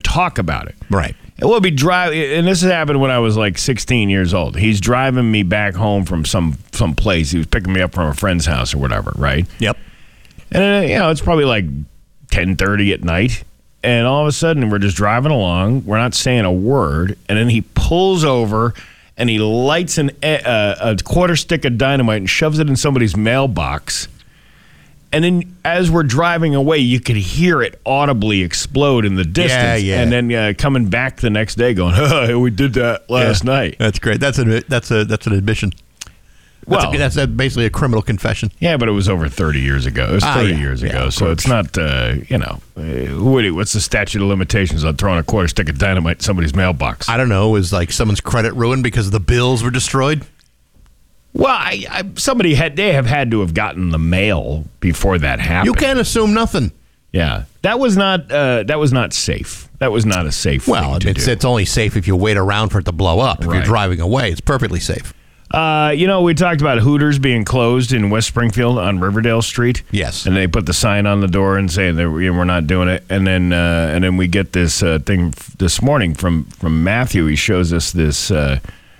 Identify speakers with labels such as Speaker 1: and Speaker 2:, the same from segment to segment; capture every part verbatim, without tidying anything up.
Speaker 1: talk about it.
Speaker 2: Right.
Speaker 1: And we'll be driving, and this happened when I was like sixteen years old. He's driving me back home from some some place. He was picking me up from a friend's house or whatever, right?
Speaker 2: Yep.
Speaker 1: And, uh, you know, it's probably like ten thirty at night. And all of a sudden, we're just driving along. We're not saying a word. And then he pulls over, and he lights an, uh, a quarter stick of dynamite and shoves it in somebody's mailbox. And then as we're driving away, you could hear it audibly explode in the distance.
Speaker 2: Yeah, yeah.
Speaker 1: And then uh, coming back the next day going, oh, we did that last
Speaker 2: Yeah.
Speaker 1: night.
Speaker 2: That's great. That's a that's a that's an admission. That's,
Speaker 1: Well,
Speaker 2: a, that's a, basically a criminal confession.
Speaker 1: yeah, but it was over thirty years ago. It was
Speaker 2: Ah,
Speaker 1: thirty
Speaker 2: yeah.
Speaker 1: years
Speaker 2: Yeah,
Speaker 1: ago.
Speaker 2: of
Speaker 1: So
Speaker 2: course.
Speaker 1: it's not, uh, you know, uh, who would he, what's the statute of limitations on throwing a quarter stick of dynamite in somebody's mailbox?
Speaker 2: I don't know. Was like someone's credit ruined because the bills were destroyed?
Speaker 1: Well, I, I, somebody had, they have had to have gotten the mail before that happened.
Speaker 2: You can't assume nothing.
Speaker 1: Yeah. That was not, uh, that was not safe. That was not a safe
Speaker 2: Well,
Speaker 1: thing to
Speaker 2: it's
Speaker 1: do.
Speaker 2: it's only safe if you wait around for it to blow up. If
Speaker 1: Right.
Speaker 2: you're driving away, it's perfectly safe.
Speaker 1: Uh, you know, we talked about Hooters being closed in West Springfield on Riverdale Street.
Speaker 2: Yes.
Speaker 1: And they put the sign on the door and saying that we- we're not doing it. And then uh, and then we get this uh, thing f- this morning from, from Matthew. He shows us this uh,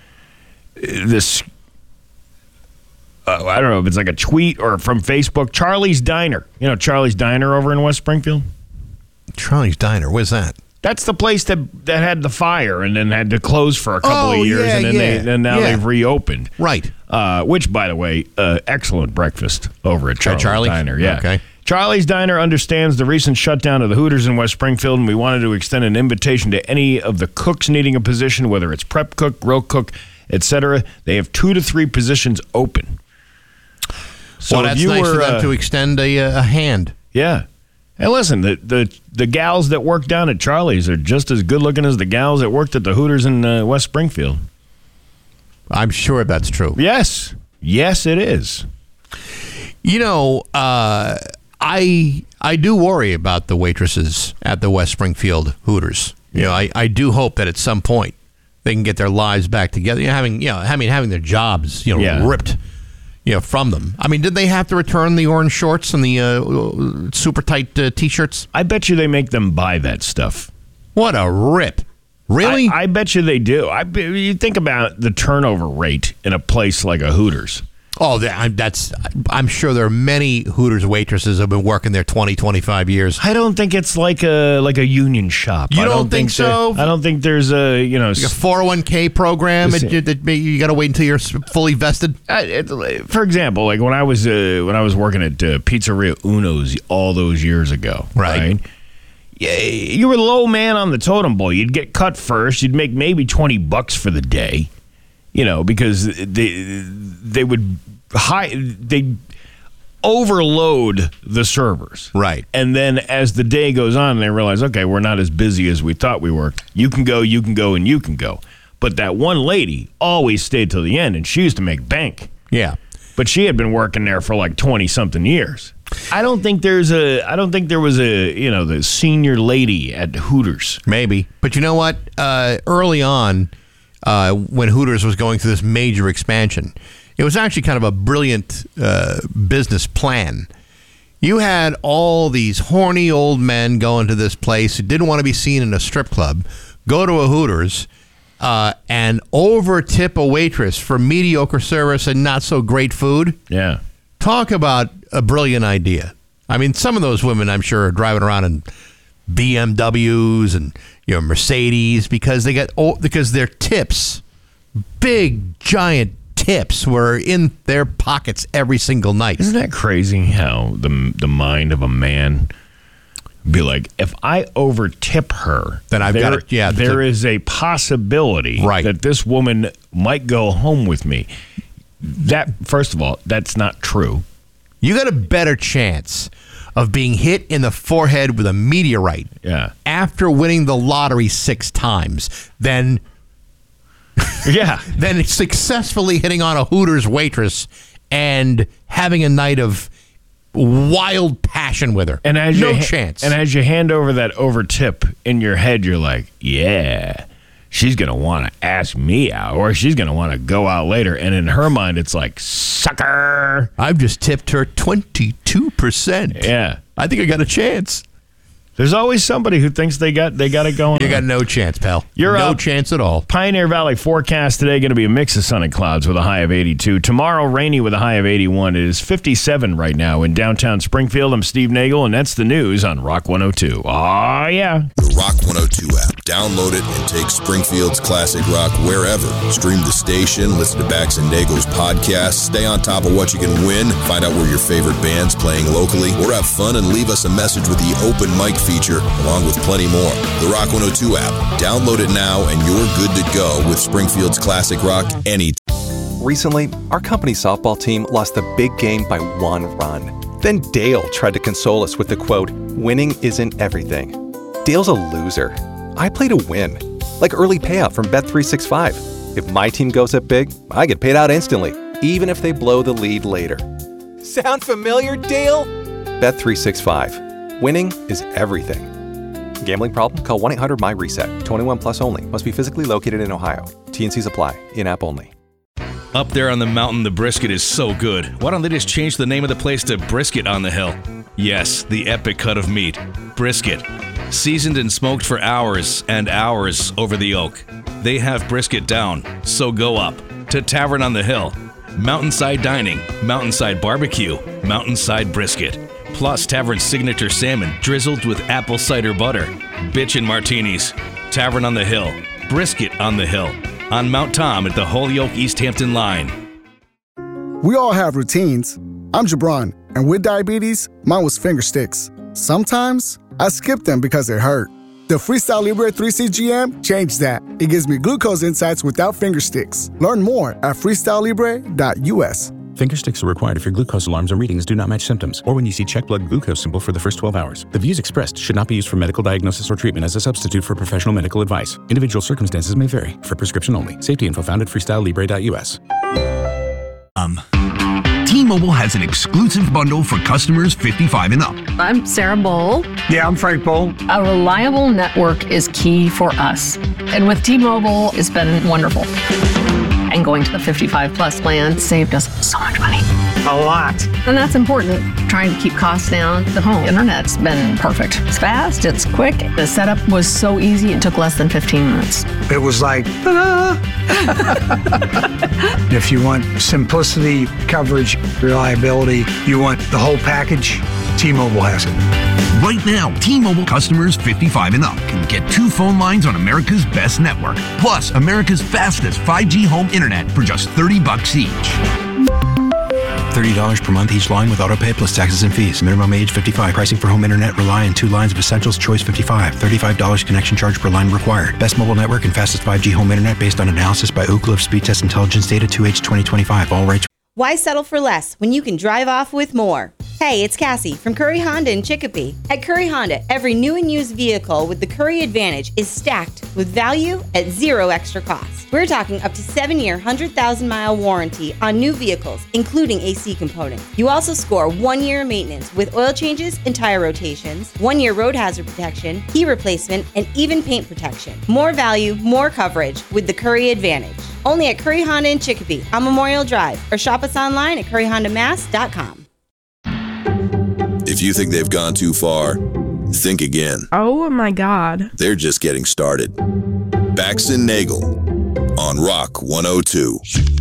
Speaker 1: this uh, I don't know if it's like a tweet or from Facebook. Charlie's Diner. You know Charlie's Diner over in West Springfield?
Speaker 2: Charlie's Diner. Where's that?
Speaker 1: That's the place that that had the fire and then had to close for a couple
Speaker 2: Oh,
Speaker 1: of years,
Speaker 2: yeah,
Speaker 1: and then
Speaker 2: yeah,
Speaker 1: they and now
Speaker 2: yeah.
Speaker 1: they've reopened.
Speaker 2: Right.
Speaker 1: Uh, which, by the way, uh, excellent breakfast over at Charlie's
Speaker 2: Charlie's?
Speaker 1: Diner. Yeah.
Speaker 2: Okay.
Speaker 1: Charlie's Diner understands the recent shutdown of the Hooters in West Springfield, and we wanted to extend an invitation to any of the cooks needing a position, whether it's prep cook, grill cook, et cetera. They have two to three positions open. So
Speaker 2: well,
Speaker 1: if
Speaker 2: that's
Speaker 1: you
Speaker 2: nice
Speaker 1: were,
Speaker 2: for them
Speaker 1: uh,
Speaker 2: to extend a, uh, a hand.
Speaker 1: yeah. And listen, the, the the gals that work down at Charlie's are just as good looking as the gals that worked at the Hooters in uh, West Springfield.
Speaker 2: I'm sure that's true.
Speaker 1: Yes. Yes, it is.
Speaker 2: You know, uh, I I do worry about the waitresses at the West Springfield Hooters. You know, I, I do hope that at some point they can get their lives back together. You know, having you know, I mean, having their jobs, you know,
Speaker 1: Yeah.
Speaker 2: ripped, you know, from them. I mean, did they have to return the orange shorts and the uh, super tight uh, t-shirts?
Speaker 1: I bet you they make them buy that stuff.
Speaker 2: What a rip! Really?
Speaker 1: I, I bet you they do. I be- you think about the turnover rate in a place like a Hooters.
Speaker 2: Oh, that, I'm, that's. I'm sure there are many Hooters waitresses who have been working there twenty, twenty-five years.
Speaker 1: I don't think it's like a like a union shop.
Speaker 2: You
Speaker 1: I
Speaker 2: don't think
Speaker 1: there-
Speaker 2: so?
Speaker 1: I don't think there's a you know.
Speaker 2: Like a four oh one k program
Speaker 1: Listen.
Speaker 2: that, that, that you got to wait until you're fully vested.
Speaker 1: Uh, it- for example, like when I was uh, when I was working at uh, Pizzeria Uno's all those years ago,
Speaker 2: Right.
Speaker 1: Yeah, you were the low man on the totem pole. You'd get cut first. You'd make maybe twenty bucks for the day, you know, because they they would high they overload the servers,
Speaker 2: Right.
Speaker 1: And then as the day goes on, they realize, okay, we're not as busy as we thought we were. You can go, you can go, and you can go. But that one lady always stayed till the end, and she used to make bank.
Speaker 2: Yeah.
Speaker 1: But she had been working there for like twenty something years. I don't think there's a. I don't think there was a. You know, the senior lady at Hooters.
Speaker 2: Maybe. But you know what? Uh, early on, uh, when Hooters was going through this major expansion, it was actually kind of a brilliant uh, business plan. You had all these horny old men go into this place who didn't want to be seen in a strip club, go to a Hooters, uh, and over tip a waitress for mediocre service and not so great food.
Speaker 1: Yeah.
Speaker 2: Talk about a brilliant idea. I mean, some of those women, I'm sure, are driving around in B M Ws and you know Mercedes because they get oh, because their tips, big giant tips, were in their pockets every single night.
Speaker 1: Isn't that crazy how the the mind of a man be like, if I overtip her,
Speaker 2: Then I've
Speaker 1: there,
Speaker 2: got to- yeah,
Speaker 1: there
Speaker 2: to-
Speaker 1: is a possibility
Speaker 2: Right.
Speaker 1: that this woman might go home with me. That, first of all, that's not true.
Speaker 2: You got a better chance of being hit in the forehead with a meteorite
Speaker 1: Yeah.
Speaker 2: after winning the lottery six times than
Speaker 1: Yeah.
Speaker 2: than successfully hitting on a Hooters waitress and having a night of wild passion with her.
Speaker 1: And as
Speaker 2: no
Speaker 1: you ha-
Speaker 2: chance.
Speaker 1: And as you hand over that over tip in your head, you're like, yeah, she's going to want to ask me out, or she's going to want to go out later. And in her mind, it's like, sucker.
Speaker 2: I've just tipped her twenty-two percent.
Speaker 1: Yeah.
Speaker 2: I think I got a chance.
Speaker 1: There's always somebody who thinks they got they got it going.
Speaker 2: You
Speaker 1: on.
Speaker 2: got no chance, pal.
Speaker 1: You're
Speaker 2: no
Speaker 1: up.
Speaker 2: chance at all.
Speaker 1: Pioneer Valley forecast today going to be a mix of sun and clouds with a high of eighty-two. Tomorrow, rainy with a high of eighty-one. It is fifty-seven right now in downtown Springfield. I'm Steve Nagel, and that's the news on Rock one oh two. Aw, yeah.
Speaker 3: The Rock one oh two app. Download it and take Springfield's classic rock wherever. Stream the station, listen to Bax and Nagel's podcast, stay on top of what you can win, find out where your favorite band's playing locally, or have fun and leave us a message with the open mic feature, along with plenty more. The Rock one oh two app. Download it now and you're good to go with Springfield's classic rock anytime.
Speaker 4: Recently, our company softball team lost the big game by one run. Then Dale tried to console us with the quote, "Winning isn't everything." Dale's a loser. I play to win. Like early payout from Bet three sixty-five. If my team goes up big, I get paid out instantly, even if they blow the lead later. Sound familiar, Dale? Bet three sixty-five. Winning is everything. Gambling problem? Call one eight hundred M Y reset. twenty-one plus only. Must be physically located in Ohio. T N Cs apply. In-app only.
Speaker 5: Up there on the mountain, the brisket is so good. Why don't they just change the name of the place to Brisket on the Hill? Yes, the epic cut of meat. Brisket. Seasoned and smoked for hours and hours over the oak. They have brisket down, so go up to Tavern on the Hill. Mountainside dining, mountainside barbecue, mountainside brisket. Plus Tavern's signature salmon drizzled with apple cider butter. Bitchin' martinis. Tavern on the Hill. Brisket on the Hill. On Mount Tom at the Holyoke East Hampton line.
Speaker 6: We all have routines. I'm Jabron, and with diabetes, mine was finger sticks. Sometimes I skip them because it hurt. The Freestyle Libre three C G M changed that. It gives me glucose insights without finger sticks. Learn more at freestyle libre dot U S.
Speaker 7: Finger sticks are required if your glucose alarms or readings do not match symptoms, or when you see check blood glucose symbol for the first twelve hours. The views expressed should not be used for medical diagnosis or treatment as a substitute for professional medical advice. Individual circumstances may vary. For prescription only. Safety info found at freestyle libre dot U S.
Speaker 8: Um, T-Mobile has an exclusive bundle for customers fifty-five and up.
Speaker 9: I'm Sarah Bowl.
Speaker 10: Yeah, I'm Frank Bowl.
Speaker 9: A reliable network is key for us. And with T-Mobile, it's been wonderful. And going to the fifty-five plus plan saved us so much money.
Speaker 10: A lot.
Speaker 9: And that's important. Trying to keep costs down. The home internet's been perfect. It's fast, it's quick. The setup was so easy, it took less than fifteen minutes.
Speaker 10: It was like, ta-da! If you want simplicity, coverage, reliability, you want the whole package, T-Mobile has it.
Speaker 8: Right now, T-Mobile customers fifty-five and up can get two phone lines on America's best network, plus America's fastest five G home internet for just thirty bucks each.
Speaker 11: thirty dollars per month each line with autopay plus taxes and fees. Minimum age fifty-five. Pricing for home internet rely on two lines of Essentials Choice fifty-five. thirty-five dollars connection charge per line required. Best mobile network and fastest five G home internet based on analysis by Ookla of Speed Test Intelligence Data two H twenty twenty-five. All rights.
Speaker 12: Why settle for less when you can drive off with more? Hey, it's Cassie from Curry Honda in Chicopee. At Curry Honda, every new and used vehicle with the Curry Advantage is stacked with value at zero extra cost. We're talking up to seven-year, one hundred thousand mile warranty on new vehicles, including A C components. You also score one-year maintenance with oil changes and tire rotations, one-year road hazard protection, key replacement, and even paint protection. More value, more coverage with the Curry Advantage. Only at Curry Honda in Chicopee on Memorial Drive, or shop us online at curry honda mass dot com.
Speaker 3: If you think they've gone too far, think again.
Speaker 13: Oh my God.
Speaker 3: They're just getting started. Bax and Nagel on Rock one oh two.